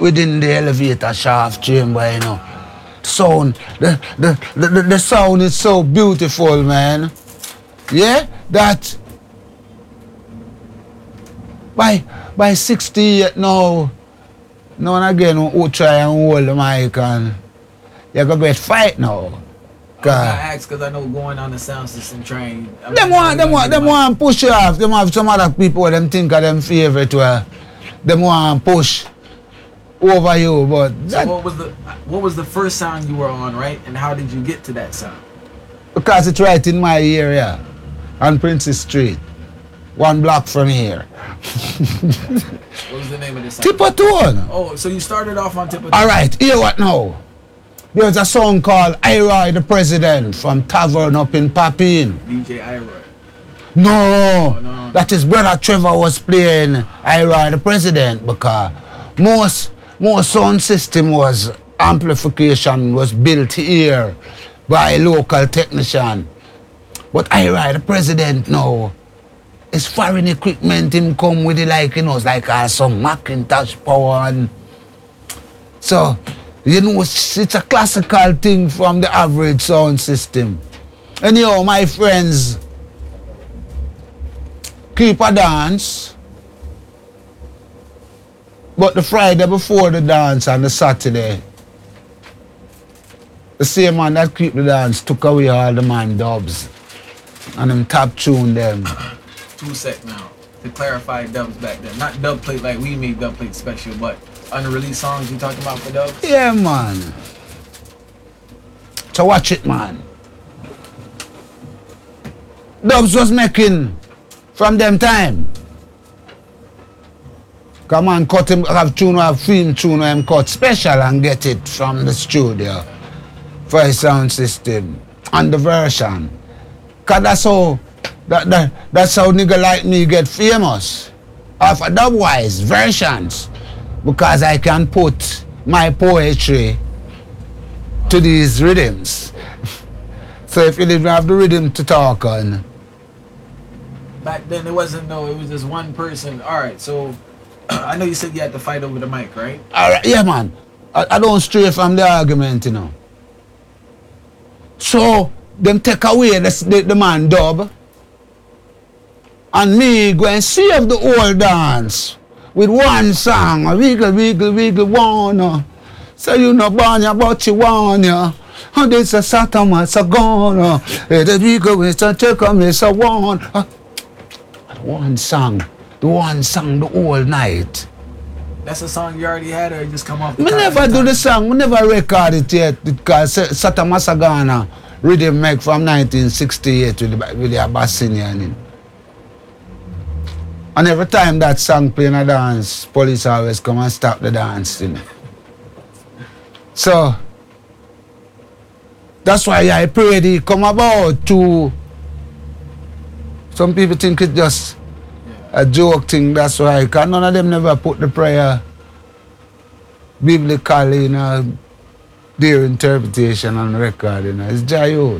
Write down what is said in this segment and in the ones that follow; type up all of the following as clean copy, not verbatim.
within the elevator shaft chamber, you know. Sound, the sound is so beautiful, man. Yeah, that by 68 now and again who try and hold the mic and you go get fight now. I ask because I know going on the sound system train. Them want push you off. Them have some other people them think of them favorite where them want push over you, but so what was the first sound you were on, right? And how did you get to that sound? Because it's right in my area on Princess Street, 1 block from here. What was the name of the sound? Tippatone. Oh, so you started off on Tippatone. All right, hear what now? There's a song called Iroy the President from Tavern up in Papine. DJ Iroy. No, that is brother Trevor was playing Iroy the President because most sound system was amplification was built here by local technician. But Iroy the President now, it's foreign equipment him come with it like, you know, it's like some Macintosh power and so you know, it's a classical thing from the average sound system. Anyhow, my friends, keep a dance. But the Friday before the dance and the Saturday, the same man that keep the dance took away all the man dubs and them top tune them. 2 sec now. To clarify dubs back then. Not dub plate like we made dub plate special, but unreleased songs you talking about for dubs? Yeah, man. So watch it, man. Dubs was making from them time. Come on, cut him, have tune, have film tune, him cut special and get it from the studio for a sound system and the version. Cause that's how nigga like me get famous. Off a dub-wise versions. Because I can put my poetry to these rhythms. So if you didn't have the rhythm to talk on. Back then it wasn't it was just one person. Alright, so I know you said you had to fight over the mic, right? Alright, yeah man. I don't stray from the argument, you know. So them take away the man dub and me go and save the old dance with one song, wiggle, wiggle, wiggle, wanna. So you know born ya, but you wanna. And this a Satan, it's a gonna. The wiggle, it's a check, it's a one. One song, the whole night. That's a song you already had, or you just come off We never do the song, we never record it yet because Satan Masagana rhythm make from 1968 with the Abyssinian. And every time that song play in a dance, police always come and stop the dance. You know. So that's why I pray they come about to. Some people think it's just a joke thing, that's why. Because none of them never put the prayer biblically in their interpretation and record. You know. It's Jayod.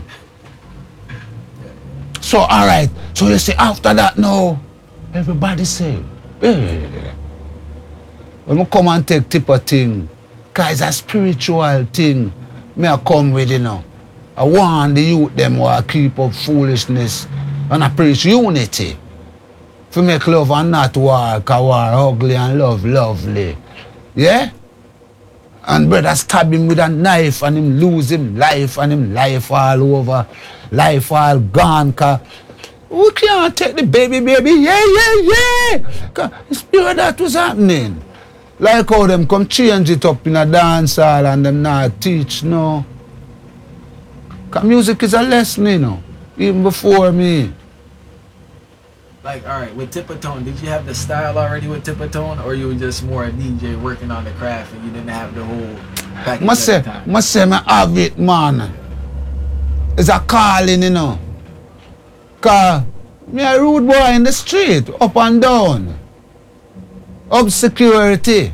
So, all right. So you say after that now, everybody say, hey. When I come and take tip of thing, because it's a spiritual thing, I come with, you know. I want the youth them who keep up foolishness and I preach unity. To make love and not war, because war ugly and love lovely. Yeah? And brother stab him with a knife and him lose him life and him life all over, life all gone. Cause we can't take the baby, yeah. Cause the spirit that was happening. Like how them come change it up in a dance hall and them not teach, no. Cause music is a lesson, you know, even before me. Like, all right, with Tippatone, did you have the style already with Tippatone, or you were just more a DJ working on the craft and you didn't have the whole package at the time? I say, I have it, man. It's a calling, you know. Because me a rude boy in the street, up and down. Up security.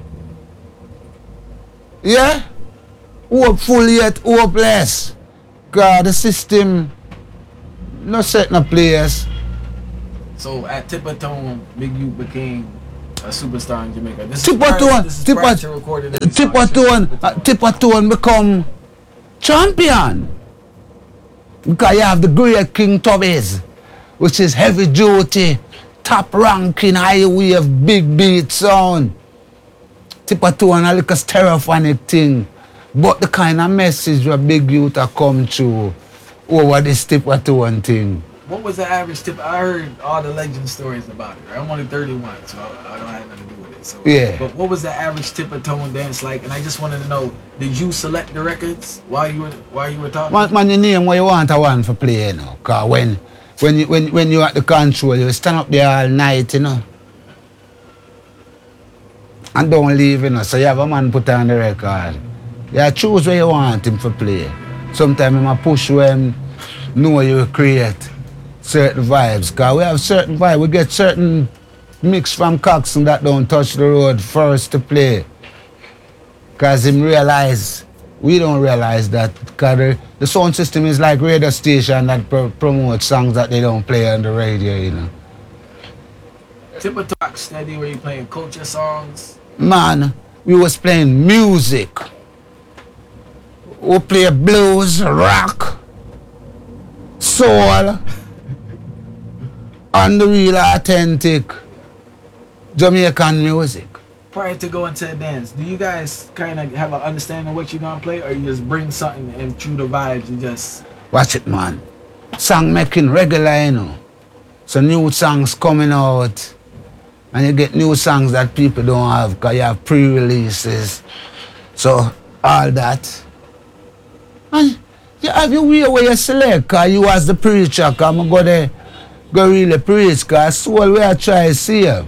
Yeah? Hopeful yet hopeless. Because the system no set no place. So at Tippatone, Big U became a superstar in Jamaica. This Tipper Tone become champion. Because you have the great King Tubbies, which is heavy duty, top ranking, high wave, big beat sound. Tipper Tone a little stereophonic thing. But the kind of message where big youth are come through over this Tipper Tone thing. What was the average tip? I heard all the legend stories about it. Right? I'm only 31, so I don't have nothing to do with it. So, yeah. But what was the average Tipper Tone dance like? And I just wanted to know, did you select the records while you were talking? Man, you name what you want a one for play, you know. Cause when you at the control, you stand up there all night, you know. And don't leave, you know. So you have a man put on the record. You choose where you want him to play. Sometimes you might push when know you create certain vibes. Because we have certain vibes. We get certain mix from Coxsone that don't touch the road first to play. Because him realize, we don't realize that. Because the sound system is like radio station that promote songs that they don't play on the radio, you know. Tipper Talk steady where you playing culture songs? Man, we was playing music. We play blues, rock, soul, and the real authentic Jamaican music. Prior to going to a dance, do you guys kind of have an understanding of what you're going to play, or you just bring something and through the vibes you just... Watch it, man. Song making regular, you know. So new songs coming out, and you get new songs that people don't have because you have pre-releases. So all that. And you have your way where you select, because you as the preacher, because I'm go there, go really preach, because soul where I try to save.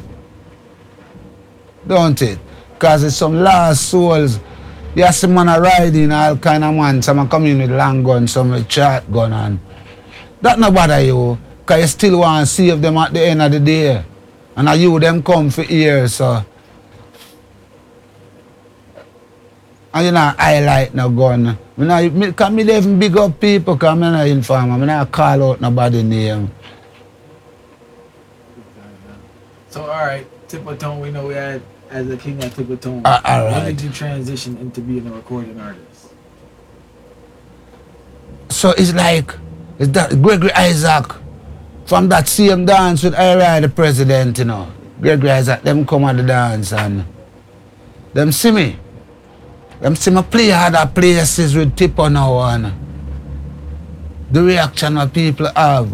Don't it? Because it's some lost souls. You have some man riding all kind of man, some come in with long gun, some with shotgun, and that no bother you, because you still want to save them at the end of the day. And you them come for years, so. And you know, highlight no gun. Because me even big up people, because I'm not informer. I'm not call out nobody's name. So, alright, Tipper Tone, we know we had as a king of Tipper Tone. Alright. When did you transition into being a recording artist? So it's like, it's that Gregory Isaac, from that same dance with Ira the president, you know. Gregory Isaac, them come at the dance and them see me. Them see me play other places with Tipper now, and the reaction that people have.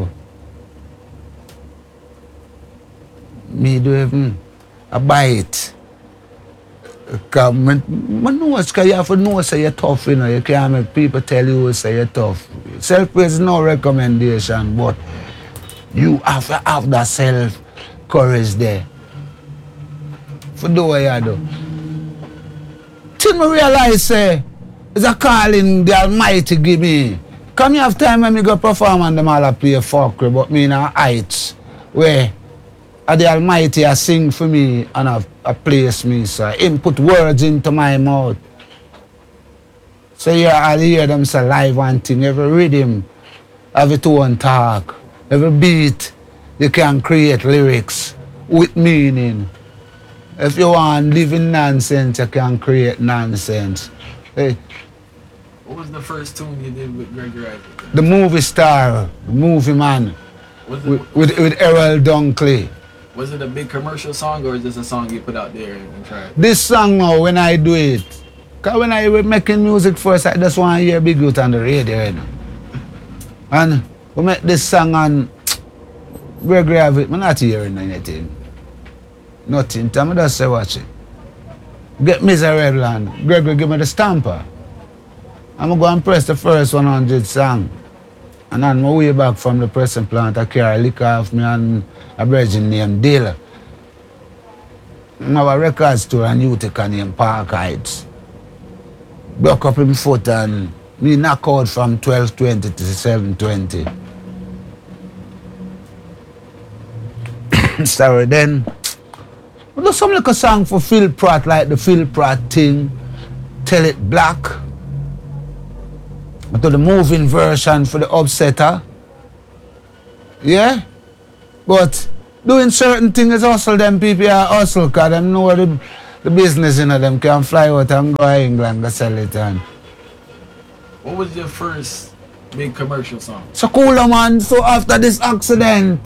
Me do even a bite. Because you have to know say you're tough, you know. You can't make people tell you say you're tough. Self-praise is no recommendation, but you have to have that self-courage there. For do what you do. Till me realize say it's a calling the Almighty give me. Come you have time when me go perform and them all play fuckery, but me in a heights where the Almighty a sing for me and a place me, so him put words into my mouth. So I'll hear them say live one thing, every rhythm, every tone talk, every beat, you can create lyrics with meaning. If you want living nonsense, you can create nonsense. Hey. What was the first tune you did with Gregory Isaac? The movie star, the movie man, with Errol Dunkley. Was it a big commercial song, or is this a song you put out there and try? This song now, when I do it, because when I was making music first, I just want to hear Big Youth on the radio, you know. And we make this song and Gregory have it, I'm not hearing anything. Nothing. Tell me just say watch it. Get Miserable and Gregory give me the stamper. I'm going to go and press the first 100 song. And on my way back from the pressing plant, I carry a liquor off me and a virgin named Dale. I have a record store in Utica named Park Heights. Broke up his foot and me knock out from 12:20 to 7:20. Sorry, then we do some like a song for Phil Pratt, like the Phil Pratt thing, Tell It Black. I do the moving version for the Upsetter. Yeah? But doing certain things hustle. Them people are hustle because them know the business, you know. Them can fly out and go to England to sell it. And what was your first big commercial song? so Cooler Man, so after this accident,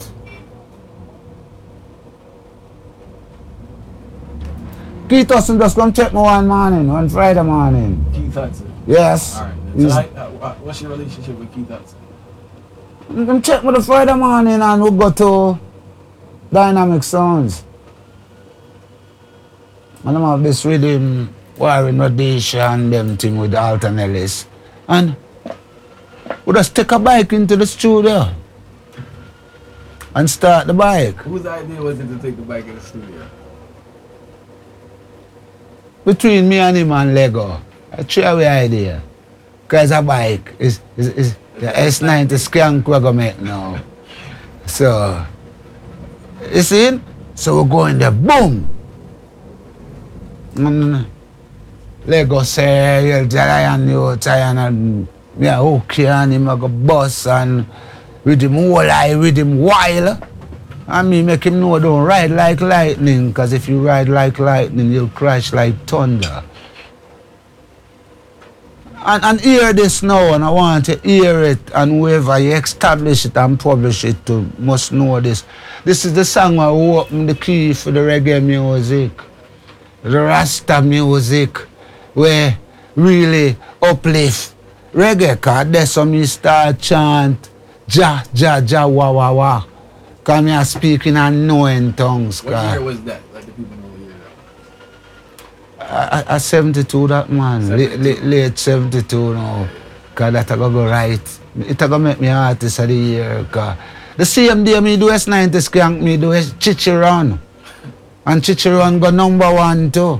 Keith Hudson just come check me one Friday morning. Keith Hudson? Yes. Alright. So what's your relationship with Keith Hudson? Come check me the Friday morning and we go to Dynamic Sounds. And I'm have this rhythm, Warren Rhodesia and them thing with Alton Ellis. And we just take a bike into the studio and start the bike. Whose idea was it to take the bike in the studio? Between me and him and Lego. A three-way idea. Because a bike is the S90 skank we're going to make now. So, you see? So we go in there, boom! And Lego say, you'll giant you, and me a okay and him a go bus and with him whole eye, with him wild. And me make him know don't ride like lightning, because if you ride like lightning, you'll crash like thunder. And hear this now, and I want to hear it, and whoever you establish it and publish it to must know this. This is the song I open the key for the reggae music, the Rasta music, where really uplift reggae, because that's when me start chant, ja, ja, ja, wa, wa, wa. Because me are speaking and knowing tongues. What year was that? Let the people know what year that was. I 72 that man, 72. Late 72 now. Because that I go right. It go make me artist of the year. Cause the same day me do S90 skank, me do Chichiron. And Chichiron go #1 too.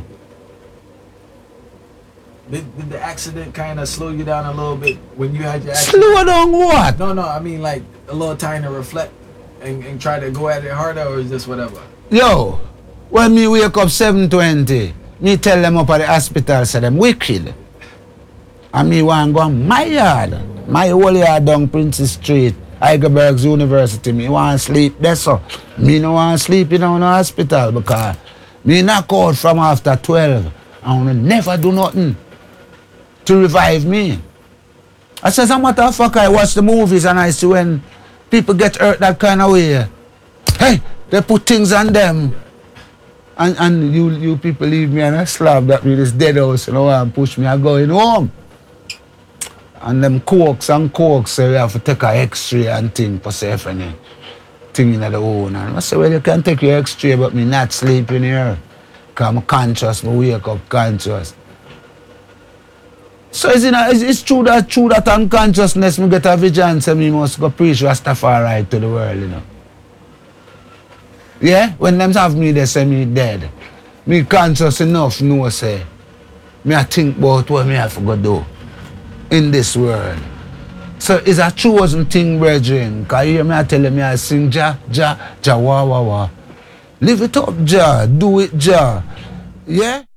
Did the accident kind of slow you down a little bit when you had your accident? Slow down what? No, I mean like a little time to reflect and try to go at it harder, or is this whatever? Yo, when me wake up 7:20, me tell them up at the hospital, say them wicked. And me want go on my yard, my whole yard down Princess Street, Heidelberg's University. Me want sleep there, so me no want sleep in the hospital because me knock out from after 12 and never do nothing to revive me. I says, as a matter of fact, I watch the movies and I see when people get hurt that kind of way. Hey, they put things on them. And you people leave me on a slab that with this dead house, you know, and push me, I'm going home. And them cokes, so you have to take an x-ray and thing for safe any thing in the own. And I say, well, you can take your x-ray, but me not sleeping here. Because I'm conscious, me wake up conscious. So it's true that unconsciousness, me get a vision, so me must go preach Rastafari to the world, you know. Yeah? When them have me, they say me dead. Me conscious enough, know, say, me I think about what me have to go do in this world. So it's a chosen thing, brethren. Because you hear me I tell you, me I sing ja, ja, ja, wa, wa, wa. Live it up, ja. Do it, ja. Yeah?